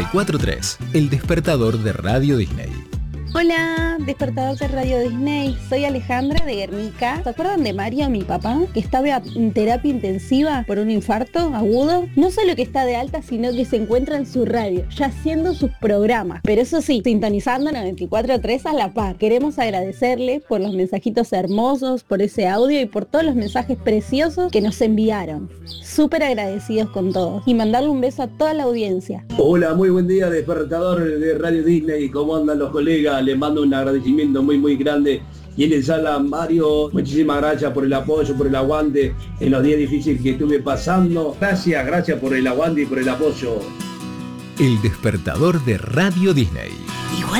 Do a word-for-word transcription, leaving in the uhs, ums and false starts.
cuatro tres, el despertador de Radio Disney. Hola, despertador de Radio Disney, soy Alejandra de Guernica. ¿Se acuerdan de Mario, mi papá, que estaba en terapia intensiva por un infarto agudo? No solo que está de alta, sino que se encuentra en su radio, ya haciendo sus programas, pero eso sí, sintonizando noventa y cuatro punto tres a la par. Queremos agradecerle por los mensajitos hermosos, por ese audio y por todos los mensajes preciosos que nos enviaron. Súper agradecidos con todos y mandarle un beso a toda la audiencia. Hola, muy buen día, despertador de Radio Disney. ¿Cómo andan los colegas? Les mando un agradecimiento muy muy grande. Y les habla Mario, muchísimas gracias por el apoyo, por el aguante en los días difíciles que estuve pasando. Gracias, gracias por el aguante y por el apoyo. El despertador de Radio Disney. Igual